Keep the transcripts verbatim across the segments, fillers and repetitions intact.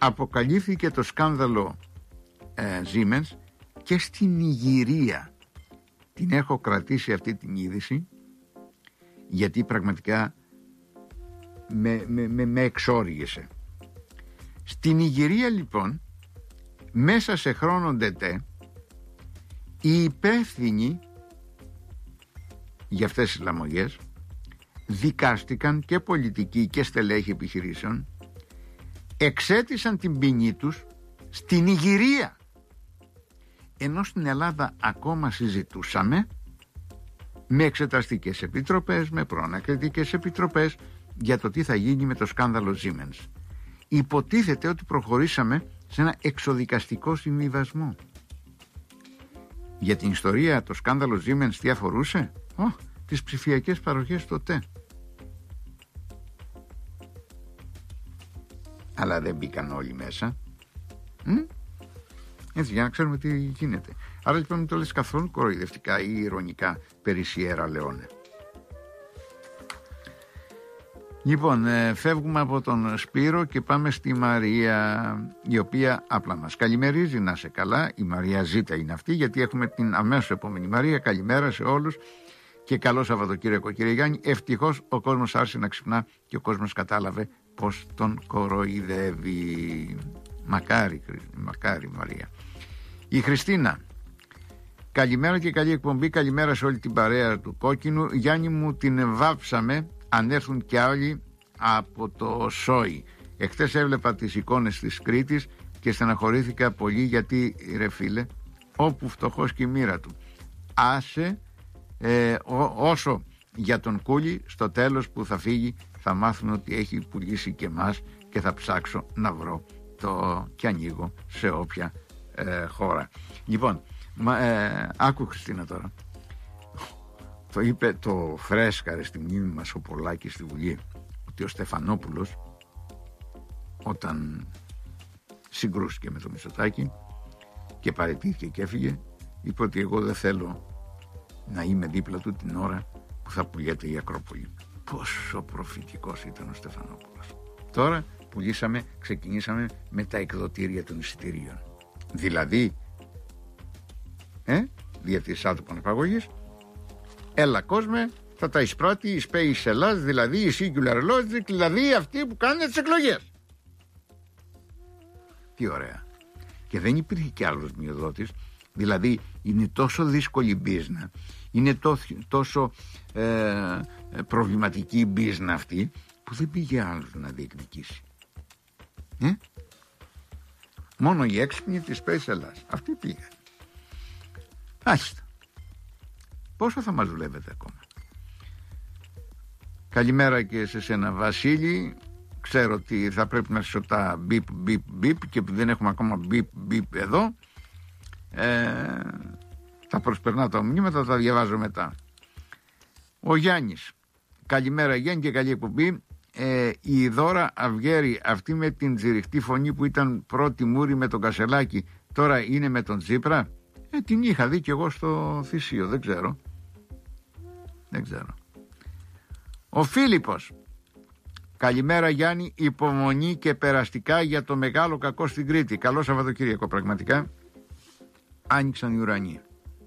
αποκαλύφθηκε το σκάνδαλο ε, Siemens και στην Νιγηρία. Την έχω κρατήσει αυτή την είδηση, γιατί πραγματικά με, με, με, με εξόργησε. Στην Νιγηρία λοιπόν, μέσα σε χρόνο ντετέ, οι υπεύθυνοι για αυτές τις λαμογές δικάστηκαν, και πολιτικοί και στελέχοι επιχειρήσεων εξέτησαν την ποινή τους στην Νιγηρία, ενώ στην Ελλάδα ακόμα συζητούσαμε με εξεταστικές επιτροπές, με προανακριτικές επιτροπές για το τι θα γίνει με το σκάνδαλο Siemens. Υποτίθεται ότι προχωρήσαμε σε ένα εξοδικαστικό συμβιβασμό. Για την ιστορία το σκάνδαλο Siemens τι αφορούσε? Oh, τις ψηφιακές παροχές τότε. Αλλά δεν μπήκαν όλοι μέσα. Μ? Έτσι, για να ξέρουμε τι γίνεται. Άρα λοιπόν μην το λες καθόλου κοροϊδευτικά ή ειρωνικά περί Σιέρα Λεόνε. Λοιπόν, ε, φεύγουμε από τον Σπύρο και πάμε στη Μαρία, η οποία απλά μας καλημερίζει. Να σε καλά, η Μαρία Ζήτα είναι αυτή, γιατί έχουμε την αμέσως επόμενη Μαρία. Καλημέρα σε όλους και καλό Σαββατοκύριακο, κύριε Γιάννη. Ευτυχώς ο κόσμος άρχισε να ξυπνά και ο κόσμος κατάλαβε πως τον κοροϊδεύει. Μακάρι, μακάρι Μαρία. Η Χριστίνα, καλημέρα και καλή εκπομπή. Καλημέρα σε όλη την παρέα του Κόκκινου. Γιάννη μου, την βάψαμε αν έρθουν και άλλοι από το ΣΟΙ. Εχθές έβλεπα τις εικόνες της Κρήτης και στεναχωρήθηκα πολύ, γιατί ρε φίλε, όπου φτωχός και η μοίρα του. Άσε ε, ό, όσο για τον Κούλι, στο τέλος που θα φύγει θα μάθουν ότι έχει πουλήσει και εμάς και θα ψάξω να βρω το και ανοίγω σε όποια ε, χώρα. Λοιπόν, μα, ε, άκου Χριστίνα τώρα. Το είπε το φρέσκαρε στη μνήμη μας ο Πολάκης στη Βουλή, ότι ο Στεφανόπουλος όταν συγκρούστηκε με το Μητσοτάκη και παραιτήθηκε και έφυγε, είπε ότι εγώ δεν θέλω να είμαι δίπλα του την ώρα που θα πουλιέται η Ακρόπολη. Πόσο προφητικός ήταν ο Στεφανόπουλος. Τώρα πουλήσαμε, ξεκινήσαμε με τα εκδοτήρια των εισιτηρίων. Δηλαδή, ε, δια της άτυπων πανεπαγωγής, έλα κόσμε, θα τα εισπράττει η Space Ελλάς, δηλαδή η Singular Logic, δηλαδή αυτοί που κάνουν τις εκλογές. Τι ωραία. Και δεν υπήρχε κι άλλος μειοδότης. Δηλαδή είναι τόσο δύσκολη η μπίζνα, είναι τόσο, τόσο ε, προβληματική η μπίζνα αυτή, που δεν πήγε άλλος να διεκδικήσει. Ε? Μόνο οι έξυπνοι της Space Ελλάς, αυτοί πήγαν. Άχιστα. Πόσο θα μας δουλεύετε ακόμα? Καλημέρα και σε σένα Βασίλη. Ξέρω ότι θα πρέπει να σωτά μπιπ μπιπ μπιπ και δεν έχουμε ακόμα μπιπ μπιπ εδώ, ε, θα προσπερνάω τα μηνύματα, θα τα διαβάζω μετά. Ο Γιάννης, καλημέρα Γιάννη και καλή εκπομπή. ε, Η Δώρα Αυγέρη, αυτή με την τζιριχτή φωνή που ήταν πρώτη μούρη με τον Κασελάκη, τώρα είναι με τον Τσίπρα? Ε, την είχα δει κι εγώ στο Θησίο, δεν ξέρω. Δεν ξέρω. Ο Φίλιππος, καλημέρα Γιάννη, υπομονή και περαστικά για το μεγάλο κακό στην Κρήτη. Καλό Σαββατοκύριακο πραγματικά. Άνοιξαν οι ουρανοί.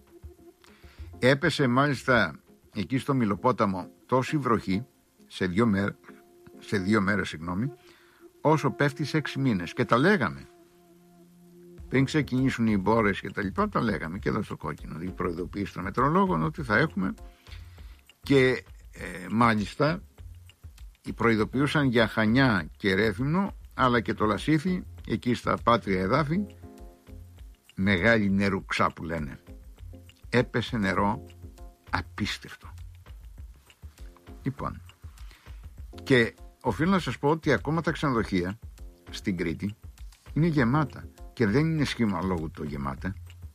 Έπεσε μάλιστα εκεί στο Μυλοπόταμο τόση βροχή σε δύο, μέρ, σε δύο μέρες συγγνώμη, όσο πέφτει σε έξι μήνες. Και τα λέγαμε. Πριν ξεκινήσουν οι μπόρες και τα λοιπά, τα λέγαμε και εδώ στο Κόκκινο. Η προειδοποίηση των μετρολόγων ότι θα έχουμε, και ε, μάλιστα προειδοποιούσαν για Χανιά και Ρέθυμνο, αλλά και το Λασίθι, εκεί στα πάτρια εδάφη, μεγάλη νερουξά που λένε. Έπεσε νερό απίστευτο. Λοιπόν, και οφείλω να σας πω ότι ακόμα τα ξενοδοχεία στην Κρήτη είναι γεμάτα, και δεν είναι σχήμα λόγου το γεμάτα.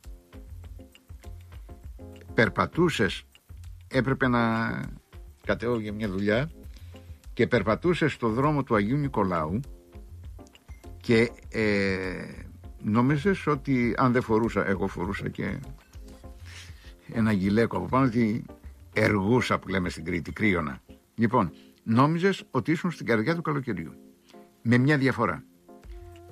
Περπατούσες, έπρεπε να κατέβω για μια δουλειά και περπατούσες στο δρόμο του Αγίου Νικολάου και ε, νόμιζες ότι αν δεν φορούσα, εγώ φορούσα και ένα γυλαίκο από πάνω, ότι εργούσα που λέμε στην Κρήτη, κρύωνα. Λοιπόν, νόμιζες ότι ήσουν στην καρδιά του καλοκαιριού, με μια διαφορά.